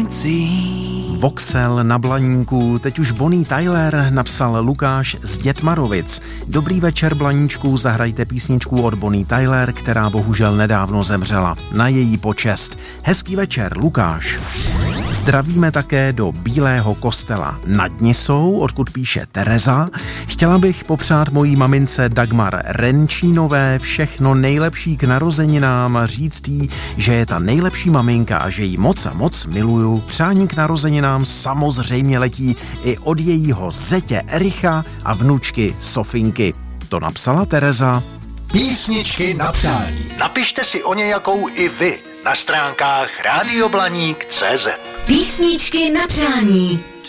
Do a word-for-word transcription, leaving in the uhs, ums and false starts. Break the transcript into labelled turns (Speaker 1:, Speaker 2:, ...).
Speaker 1: tancí.
Speaker 2: Voxel na Blaníku, teď už Bonnie Tyler, napsal Lukáš z Dětmarovic. Dobrý večer, Blaníčku, zahrajte písničku od Bonnie Tyler, která bohužel nedávno zemřela. Na její počest. Hezký večer, Lukáš. Zdravíme také do Bílého Kostela nad Nisou, odkud píše Tereza. Chtěla bych popřát mojí mamince Dagmar Renčínové všechno nejlepší k narozeninám a říct jí, že je ta nejlepší maminka a že jí moc a moc miluju. Přání k narozeninám samozřejmě letí i od jejího zetě Ericha a vnučky Sofinky. To napsala Tereza.
Speaker 1: Písničky na přání. Napište si o nějakou i vy na stránkách rádio blaník tečka cé zet.
Speaker 3: Písničky na přání.